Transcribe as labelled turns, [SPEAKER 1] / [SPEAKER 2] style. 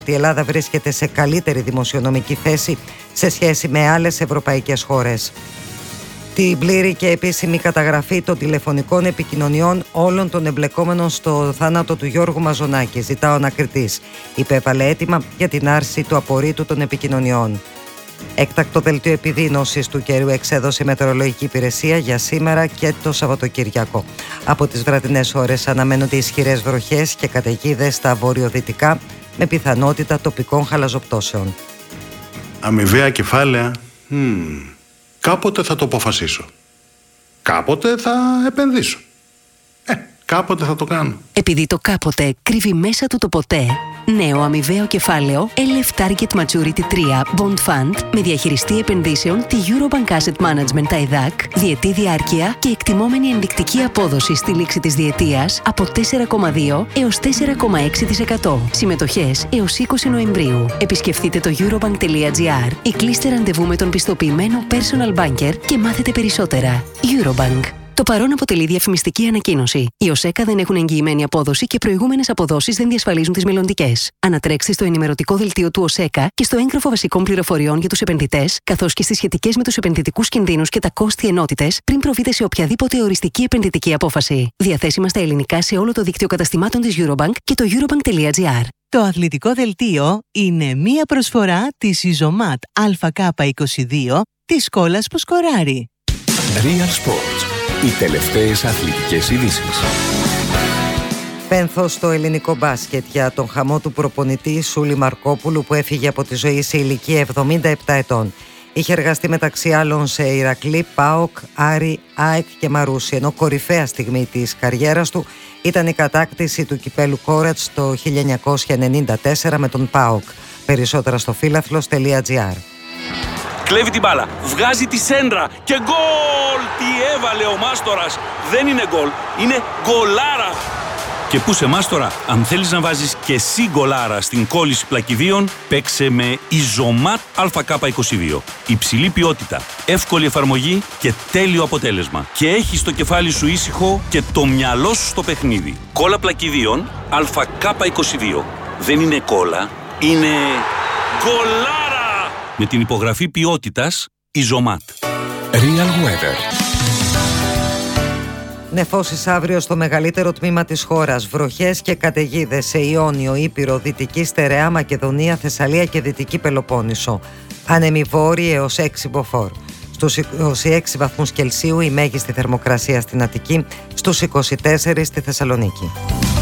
[SPEAKER 1] Η Ελλάδα βρίσκεται σε καλύτερη δημοσιονομική θέση σε σχέση με άλλες ευρωπαϊκές χώρες. Την πλήρη και επίσημη καταγραφή των τηλεφωνικών επικοινωνιών όλων των εμπλεκόμενων στο θάνατο του Γιώργου Μαζονάκη ζητά ο ανακριτής. Υπέβαλε αίτημα για την άρση του απορρίτου των επικοινωνιών. Έκτακτο δελτίο επιδείνωσης του καιρού εξέδωσε η Μετεωρολογική Υπηρεσία για σήμερα και το Σαββατοκύριακο. Από τις βραδινές ώρες αναμένονται ισχυρές βροχές και καταιγίδες στα βορειοδυτικά με πιθανότητα τοπικών χαλαζοπτώσεων.
[SPEAKER 2] Αμοιβαία κεφάλαια. Κάποτε θα το αποφασίσω. Κάποτε θα επενδύσω. Κάποτε θα το κάνω.
[SPEAKER 3] Επειδή το κάποτε κρύβει μέσα του το ποτέ, νέο αμοιβαίο κεφάλαιο LF Target Maturity 3 Bond Fund με διαχειριστή επενδύσεων τη Eurobank Asset Management ΤΑΙΔΑΚ, διετή διάρκεια και εκτιμόμενη ενδεικτική απόδοση στη λήξη της διετίας από 4,2 έως 4,6%. Συμμετοχές έως 20 Νοεμβρίου. Επισκεφτείτε το eurobank.gr ή κλείστε ραντεβού με τον πιστοποιημένο personal banker και μάθετε περισσότερα. Eurobank. Το παρόν αποτελεί διαφημιστική ανακοίνωση. Οι ΟΣΕΚΑ δεν έχουν εγγυημένη απόδοση και προηγούμενες αποδόσεις δεν διασφαλίζουν τις μελλοντικές. Ανατρέξτε στο ενημερωτικό δελτίο του ΟΣΕΚΑ και στο έγγραφο βασικών πληροφοριών για τους επενδυτές, καθώς και στις σχετικές με τους επενδυτικούς κινδύνους και τα κόστη ενότητες, πριν προβείτε σε οποιαδήποτε οριστική επενδυτική απόφαση. Διαθέσιμα στα ελληνικά σε όλο το δίκτυο καταστημάτων της Eurobank και το eurobank.gr.
[SPEAKER 4] Το αθλητικό δελτίο είναι μία προσφορά της Ιζωμάτ ΑΚ22 της Σκόλας που σκοράρει.
[SPEAKER 5] Real Sports. Οι τελευταίες αθλητικές ειδήσεις.
[SPEAKER 1] Πένθος στο ελληνικό μπάσκετ για τον χαμό του προπονητή Σούλη Μαρκόπουλου που έφυγε από τη ζωή σε ηλικία 77 ετών. Είχε εργαστεί μεταξύ άλλων σε Ηρακλή, ΠΑΟΚ, Άρη, ΑΕΚ και Μαρούσι, ενώ κορυφαία στιγμή της καριέρας του ήταν η κατάκτηση του κυπέλου Κόρατς το 1994 με τον ΠΑΟΚ. Περισσότερα στο φίλαθλος.gr.
[SPEAKER 6] Κλέβει την μπάλα, βγάζει τη σέντρα και γκολ! Τι έβαλε ο Μάστορας! Δεν είναι γκολ, είναι γκολάρα! Και πού σε Μάστορα, αν θέλεις να βάζεις και εσύ γκολάρα στην κόλληση πλακιδίων, παίξε με Ιζωμάτ ΑΚ22. Υψηλή ποιότητα, εύκολη εφαρμογή και τέλειο αποτέλεσμα. Και έχεις το κεφάλι σου ήσυχο και το μυαλό σου στο παιχνίδι. Κόλλα πλακιδίων ΑΚ22. Δεν είναι κόλλα, είναι γκολάρα! Με την υπογραφή ποιότητας Ιζωμάτ.
[SPEAKER 5] Real Weather.
[SPEAKER 1] Νεφώσεις αύριο στο μεγαλύτερο τμήμα της χώρας. Βροχές και καταιγίδες σε Ιόνιο, Ήπειρο, Δυτική Στερεά, Μακεδονία, Θεσσαλία και Δυτική Πελοπόννησο. Άνεμοι βόρειοι έως 6 μποφόρ. Στους 26 βαθμούς Κελσίου η μέγιστη θερμοκρασία στην Αττική, στους 24 στη Θεσσαλονίκη.